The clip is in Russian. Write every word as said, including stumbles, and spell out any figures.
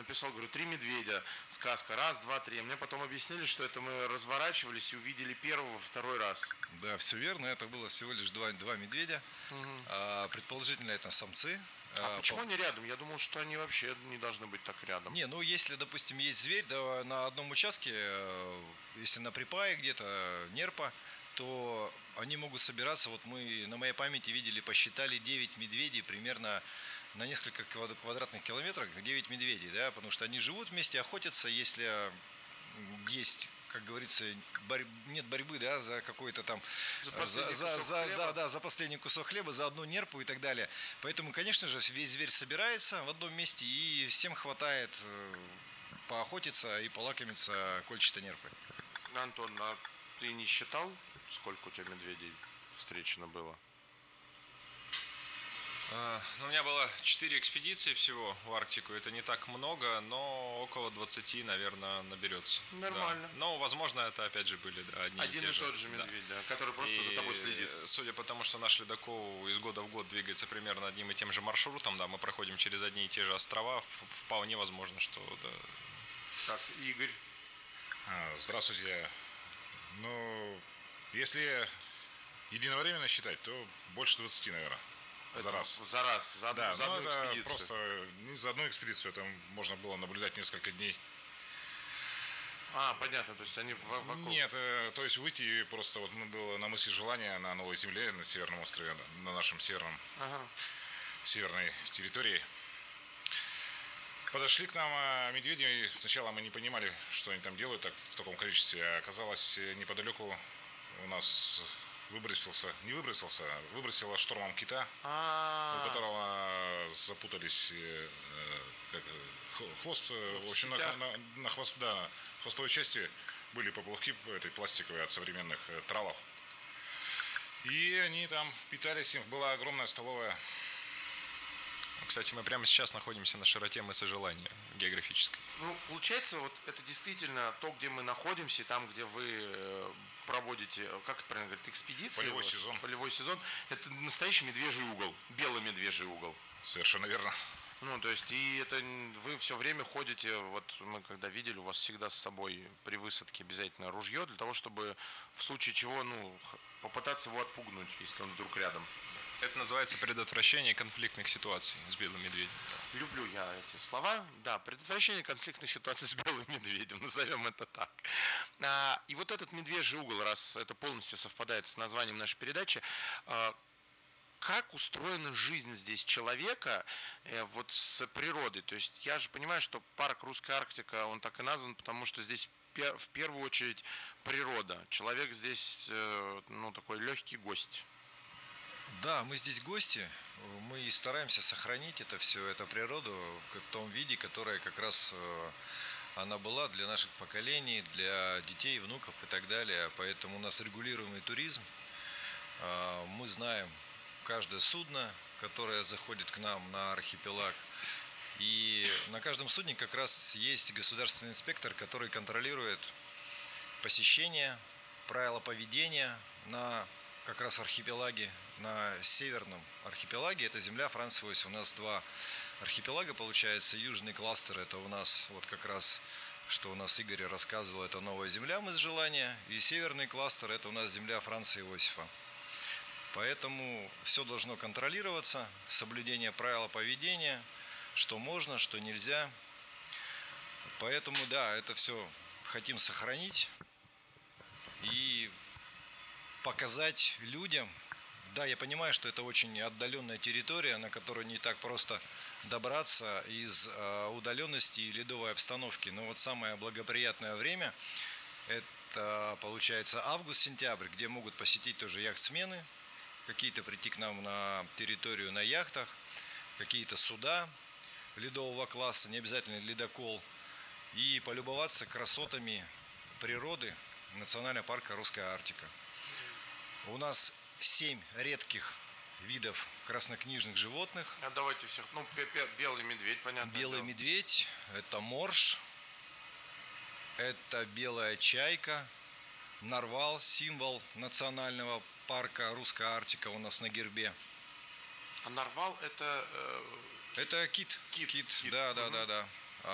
написал, говорю, три медведя, сказка, раз, два, три. Мне потом объяснили, что это мы разворачивались и увидели первого второй раз. Да, все верно, это было всего лишь два, два медведя. Угу. А, предположительно, это самцы. А почему они рядом? Я думал, что они вообще не должны быть так рядом. Не, ну если, допустим, есть зверь, да, на одном участке, если на припае где-то, нерпа, то они могут собираться. Вот мы на моей памяти видели, посчитали девять медведей примерно на несколько квадратных километрах, девять медведей, да, потому что они живут вместе, охотятся, если есть, как говорится, борь... нет борьбы, да, за какой-то там, за за, за, за, за, да, за последний кусок хлеба, за одну нерпу и так далее. Поэтому, конечно же, весь зверь собирается в одном месте, и всем хватает поохотиться и полакомиться кольчатой нерпой. Антон, а ты не считал, сколько у тебя медведей встречено было? Ну, у меня было четыре экспедиции всего в Арктику. Это не так много, но около двадцати, наверное, наберется. Нормально. Да. Но, возможно, это опять же были да, одни Один и те и же. тот же медведь, да. Да, который просто и за тобой следит. Судя по тому, что наш ледокол из года в год двигается примерно одним и тем же маршрутом, да, мы проходим через одни и те же острова, вполне возможно, что да. Так, Игорь. Здравствуйте. Ну, если единовременно считать, то больше двадцати, наверное. За это раз. За раз, за, да, за одну это экспедицию. Просто не за одну экспедицию, это можно было наблюдать несколько дней. А, понятно, то есть они вокруг. Нет, то есть выйти просто, вот мы были на мысе Желания, на Новой Земле, на Северном острове, на нашем северном, ага. северной территории. Подошли к нам медведи, и сначала мы не понимали, что они там делают так, в таком количестве. А оказалось, неподалеку у нас выбросился, не выбросился, выбросила штормом кита, А-а-а. у которого запутались э, как, хвост, в, в общем, на, на, на хвост, да, хвостовой части были поплавки этой пластиковой от современных э, тралов. И они там питались, им была огромная столовая. Кстати, мы прямо сейчас находимся на широте мыса Желания географической. Ну, получается, вот это действительно то, где мы находимся, там, где вы проводите, как это правильно говорить, экспедиции. Полевой вот, сезон. Полевой сезон. Это настоящий медвежий угол, белый медвежий угол. Совершенно верно. Ну, то есть, и это вы все время ходите, вот мы когда видели, у вас всегда с собой при высадке обязательно ружье, для того, чтобы в случае чего, ну, попытаться его отпугнуть, если он вдруг рядом. Это называется предотвращение конфликтных ситуаций с белым медведем. Люблю я эти слова. Да, предотвращение конфликтных ситуаций с белым медведем, назовем это так. А, и вот этот медвежий угол, раз это полностью совпадает с названием нашей передачи, а, как устроена жизнь здесь человека э, вот с природой? То есть я же понимаю, что парк Русская Арктика, он так и назван, потому что здесь в первую очередь природа. Человек здесь, э, ну, такой легкий гость. Да, мы здесь гости, мы стараемся сохранить это все, эту природу в том виде, которая как раз она была для наших поколений, для детей, внуков и так далее. Поэтому у нас регулируемый туризм. Мы знаем каждое судно, которое заходит к нам на архипелаг. И на каждом судне как раз есть государственный инспектор, который контролирует посещение, правила поведения на как раз архипелаге, на северном архипелаге, это земля Франции Иосифа. У нас два архипелага получается, южный кластер, это у нас вот как раз, что у нас Игорь рассказывал, это Новая Земля, мыс Желания, и северный кластер, это у нас земля Франции Иосифа. Поэтому все должно контролироваться, соблюдение правил поведения, что можно, что нельзя. Поэтому да, это все хотим сохранить и показать людям. Да, я понимаю, что это очень отдаленная территория, на которую не так просто добраться из удаленности и ледовой обстановки. Но вот самое благоприятное время – это получается август-сентябрь, где могут посетить тоже яхтсмены, какие-то прийти к нам на территорию на яхтах, какие-то суда ледового класса, не обязательно ледокол, и полюбоваться красотами природы национального парка Русская Арктика. У нас семь редких видов краснокнижных животных. А давайте всех. Ну, белый медведь, понятно. Белый медведь, это морж, это белая чайка, нарвал, символ национального парка Русская Арктика у нас на гербе. А нарвал это... Э... Это кит. Кит. Кит. Кит. Да, да, угу. да, да.